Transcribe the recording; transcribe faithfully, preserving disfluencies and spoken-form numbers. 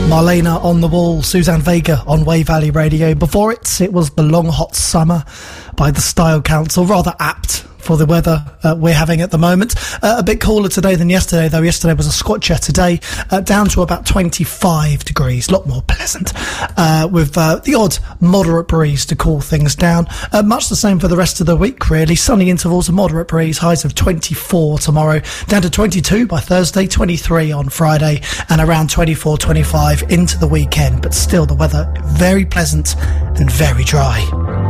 Marlena on the Wall, Suzanne Vega on Wave Valley Radio. Before it, it was The Long Hot Summer by the Style Council. Rather apt for the weather uh, we're having at the moment. Uh, a bit cooler today than yesterday, though. Yesterday was a scorcher. Today, uh, down to about twenty-five degrees. A lot more pleasant, uh, with uh, the odd moderate breeze to cool things down. Uh, much the same for the rest of the week, really. Sunny intervals, a moderate breeze, highs of twenty-four tomorrow, down to twenty-two by Thursday, twenty-three on Friday, and around twenty-four, twenty-five into the weekend. But still, the weather very pleasant and very dry.